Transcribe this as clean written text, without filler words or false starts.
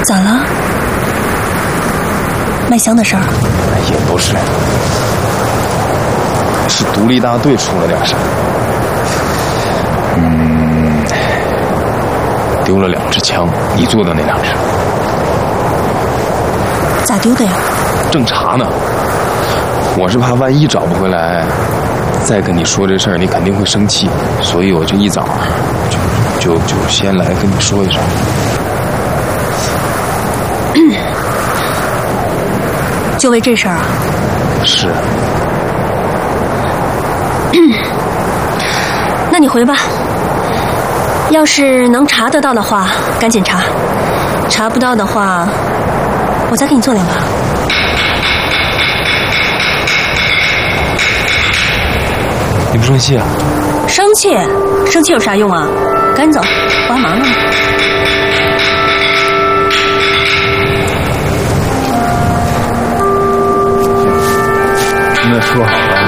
咋了？卖香的事儿？ 也不是，是独立大队出了点事儿。丢了2支枪，你做的那2支。 咋丢的呀？ 正查呢。我是怕万一找不回来，再跟你说这事儿，你肯定会生气，所以我就一早就先来跟你说一声。 就为这事儿啊？ 是。 那你回吧。要是能查得到的话，赶紧查；查不到的话，我再给你做2把。 你不生气啊？ 生气？生气有啥用啊？赶紧走，我还忙呢。 那说好了。